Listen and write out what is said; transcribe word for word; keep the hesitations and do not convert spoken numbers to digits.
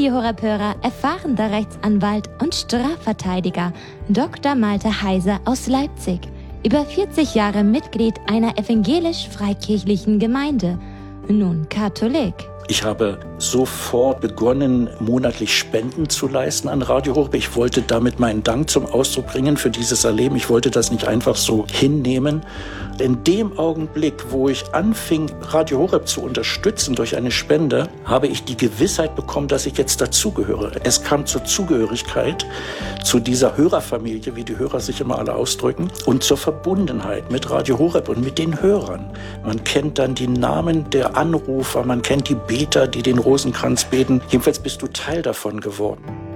Radio Horeb-Hörer erfahrener Rechtsanwalt und Strafverteidiger Doktor Malte Heiser aus Leipzig. Über vierzig Jahre Mitglied einer evangelisch-freikirchlichen Gemeinde, nun Katholik. Ich habe sofort begonnen, monatlich Spenden zu leisten an Radio Horeb. Ich wollte damit meinen Dank zum Ausdruck bringen für dieses Erleben. Ich wollte das nicht einfach so hinnehmen. In dem Augenblick, wo ich anfing, Radio Horeb zu unterstützen durch eine Spende, habe ich die Gewissheit bekommen, dass ich jetzt dazugehöre. Es kam zur Zugehörigkeit zu dieser Hörerfamilie, wie die Hörer sich immer alle ausdrücken, und zur Verbundenheit mit Radio Horeb und mit den Hörern. Man kennt dann die Namen der Anrufer, man kennt die Beter, die den Rosenkranz beten. Jedenfalls bist du Teil davon geworden.